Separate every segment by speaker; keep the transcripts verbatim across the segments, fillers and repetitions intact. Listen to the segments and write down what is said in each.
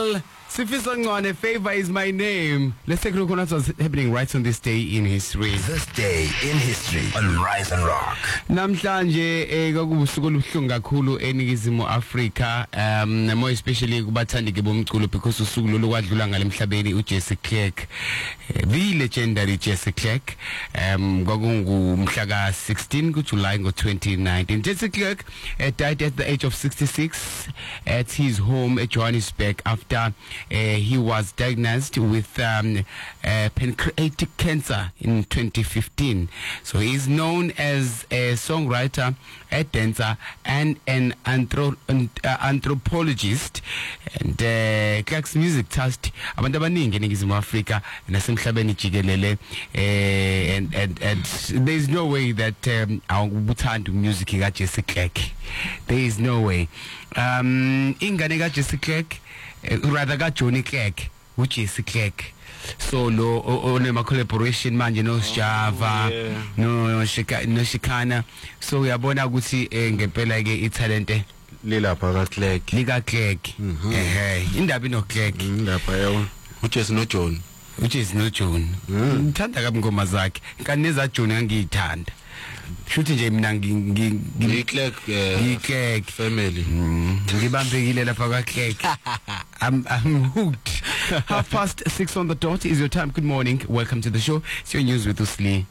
Speaker 1: Well, Sifisa Ngwane, Favor is my name. Let's take a look at what's happening right on this day in history.
Speaker 2: This day in history on Rise and Rock.
Speaker 1: Namhlanje kwakubusuku olubuhlungu kakhulu eningizimu Afrika, um more especially kubathandi bomculo because usuku lo kwadlula ngale emhlabeni uJesse Clark, the legendary Jesse Clark. Um kwakungumhla ka sixteen kuJuly ngo twenty nineteen. Jesse Clark uh, died at the age of sixty-six at his home at Johannesburg after Uh, he was diagnosed with um, uh, pancreatic cancer in twenty fifteen. So he's known as a songwriter, a dancer, and an anthro- uh, anthropologist. And uh, Clark's music touched abantu abaningi eningizimu Afrika nasemhlabeni jikelele. And and and there's no way that um, awubuthanda music ka Jesse Clark. There is no way. Um, ingane ka Jesse Clark, rather got Johnny Clark, which is Clark. So lo on my collaboration manje no Java, no Shika no Shikana. So uyabona ukuthi ngempela ke italente
Speaker 3: lilapha ka Clark.
Speaker 1: Lika Clark. Eh indaba ino Clark.
Speaker 3: Indaba yawo. Which is no John.
Speaker 1: Which is no John. Ngithanda kabi ngoma zakhe. Kanti neza John ngiyithanda. Shuthi nje mina ngi
Speaker 3: Clark
Speaker 1: Clark
Speaker 3: family.
Speaker 1: Ngibambekile lapha ka Clark. I'm I'm hooked. Half past six on the dot is your time. Good morning. Welcome to the show. It's your news with Usli.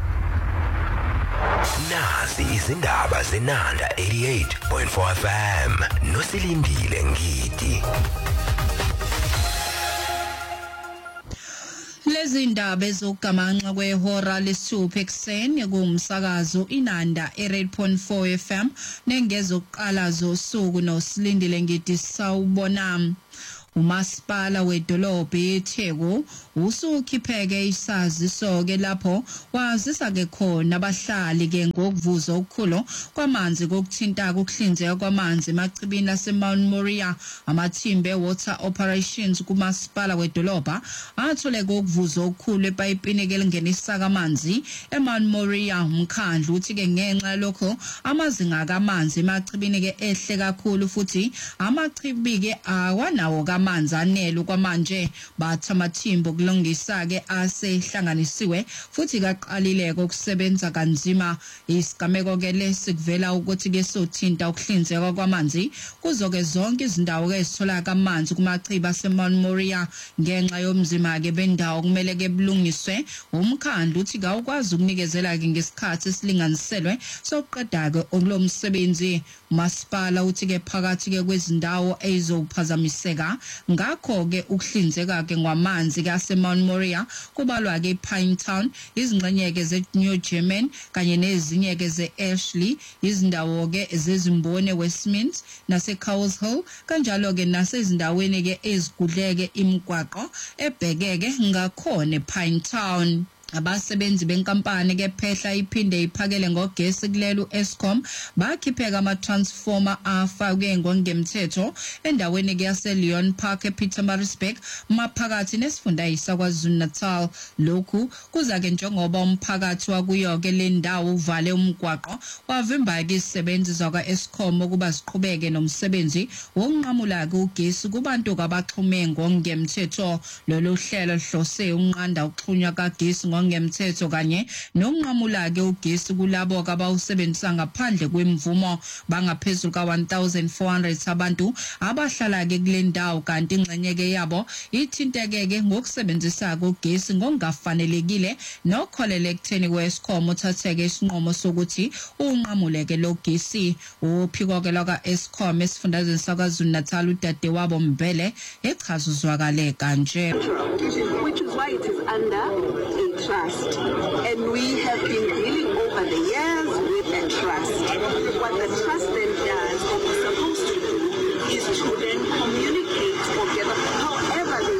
Speaker 2: Nazi izindaba zenanda eighty-eight point four F M. Nosilindile ngidi.
Speaker 4: Lezi ndaba ezogamanxa kwehora lesithupha ekseni kumsakazo inanda eight point four F M nengezokuqala zosuku nosilindile ngidi sawubona. Umasipala wedolobha eTheku usukhipheke isaziso ke lapho wazisa ke khona abahlali ke ngokuvuza okukhulu kwamanzi kokuthinta ukuhlinzeka kwamanzi emachibini laseMount Moriah. Amathimbe water operations kumasipala wedolobha athole ukuvuza okukhulu epayipini ke lingenisa kamanzi eMount Moriah. Umkhandlu uthi ke ngenxa lokho amazinga kamanzi emachibini ke ehle kakhulu futhi amachibi ke awanawo amanzi anele kwamanje bathi amathimbo kulungisa ke asehlanganisiwe futhi kaqalile ukusebenza kanzima. Isigameko ke lesikuvela ukuthi ke sothinta ukuhlinzeka kwamanzi kuzoke zonke izindawo ke ezithola kamanzi kumachiba aseMount Moriah ngenxa yomzima ke bendawo kumele ke bulungiswe. Umkhandlu uthi kawukwazi ukunikezela ke ngesikhathi esilinganiselwe sokuqeda ke okulomsebenzi. Masipala uthi ke phakathi ke kwezindawo ezizophazamiseka ngakho ke ukuhlinzeka ke ngamanzi ke aseMount Moriah kubalwa ke Pinetown, izingxenye ke zeNew German kanye nezinye ke zeAshley, izindawo ke zezimbone Westminster naseCowles Hill, kanjalo ke nasezindaweni ke ezigudleke imigwaqo ebhekeke ngakhona ePinetown. Abasebenzi benkampani ke phehla iphinde iphakele ngogesi kulelo Eskom bakhipheka ama transformer afakwe ngongemthetho endaweni ke yase Leon Park ePietermaritzburg maphakathi nesifundazwe kwaZulu-Natal. Lokhu kuza ke njengoba umphakathi wakuyoke le ndawo uvale umgwaqo wavimba ke izisebenzi zakwa Eskom ukuba ziqhubeke nomsebenzi wokunqamula ke ugesi kubantu abaxhume ngongemthetho. Lolu hlelo lihlose unqanda ukuxhunywa kagesi ngemthetho kanye nokunqamula ke ugesi kulabo abawusebenzisa ngaphandle kwemvumo bangaphezulu ka one thousand four hundred abantu abahlala ke kule ndawo, kanti ingxenye ke yabo ithinteke ke ngokusebenzisa ugesi ngokungafanelekile nokholele ekutheni kweScom uthatheke isinqumo sokuthi unqamuleke lo gesi. Uphiko ke laka Eskom esifundazweni saKwaZulu-Natal udade wabo Mbele echazuzwakale kanje.
Speaker 5: Which is why it is under a trust, and we have been dealing over the years with a trust. What the trust then does, what we're supposed to do, is to then communicate together however they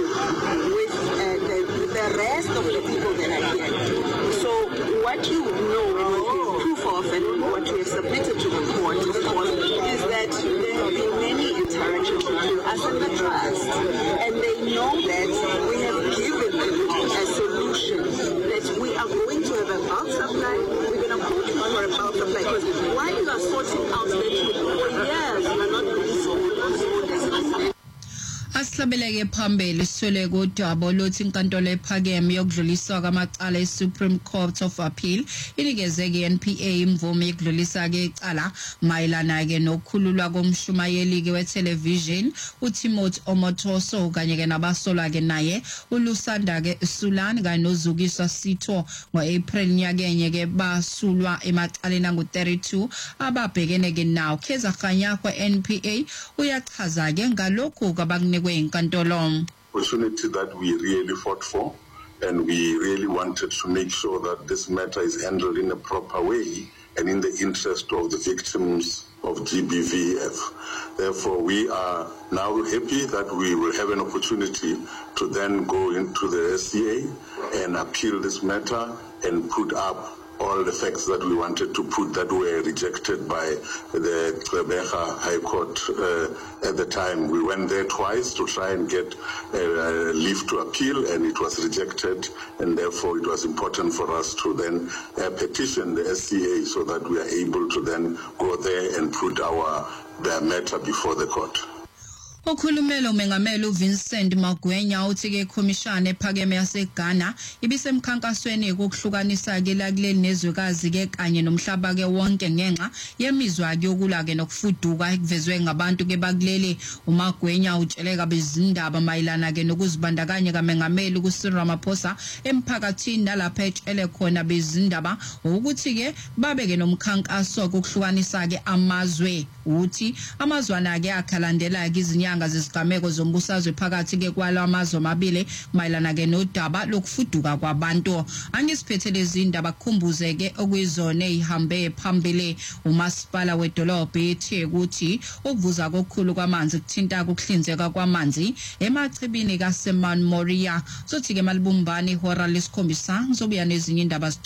Speaker 5: do with uh, the, the rest of the people that are here. So what you know, what we have proof of and what we have submitted to the court, of course, is that there have been many interactions between us and the trust, and they know that we have given them a solution, that we are going to have a bulk supply, we're going to put on for a bulk supply, because while you are sorting out that for years you are not doing so,
Speaker 4: Sihlabeleke phambili siswele kodaba lothi inkantolo ephakeme yokudluliswa kwamacala eSupreme Court of Appeal inikeze ke N P A imvume yokudlulisa ke icala mayelana ke nokukhululwa komshumayeli ke wetelevision uTimothy Omotoso kanye ke nabasolwa ke naye uLusanda ke Sulan kanye noZukiswa Sitho ngoApril nyakenye ke basulwa emacaleni angu thirty-two ababhekene ke nawo Keza Khanya kwa N P A uyachaza ke ngalokho kabakunikwe inkantolo.
Speaker 6: Opportunity that we really fought for, and we really wanted to make sure that this matter is handled in a proper way and in the interest of the victims of G B V F. Therefore, we are now happy that we will have an opportunity to then go into the S C A and appeal this matter and put up all the facts that we wanted to put that were rejected by the Gqeberha High Court uh, at the time. We went there twice to try and get uh, leave to appeal, and it was rejected, and therefore it was important for us to then uh, petition the S C A so that we are able to then go there and put our the matter before the court.
Speaker 4: Okhulumelo mengamelo Vincent Magwenya uthi ke commission ephakeme yaseGhana ibisemkhankasweni ukuhlukanisa ke lakuleli nezwekazi ke kanye nomhlaba ke wonke ngenxa yemizwa yokulwa ke nokufuduka ekuvezwe ngabantu ke bakuleli uMagwenya utsheleka bezindaba mayilana ke nokuzibandakanya kamengameli kuSiril Ramaphosa emphakathini nalapha etshele khona bezindaba ukuthi ke babe ke nomkhankaso ukuhlukanisa ke amazwe uthi amazwana ke akhalandela ke izinyanga zezigameko zombusazwe phakathi ke kwalamazwe amabili mayilana ke nodaba lokufuduka kwabantu angisiphethe izindaba kukhumbuze ke okuyizona ezihambe phambili umasipala wedolobha ethi ukuthi ukuvuza kokukhulu kwamanzi kuthinta ukuhlinzeka kwamanzi emachibini kaSeman Moria sothi ke malibumbani ihora lesikhombisa ngizobuya nezinye indaba